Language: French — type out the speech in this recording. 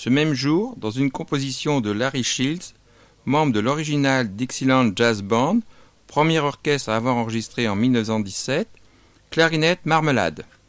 Ce même jour, dans une composition de Larry Shields, membre de l'original Dixieland Jazz Band, premier orchestre à avoir enregistré en 1917, Clarinette Marmelade.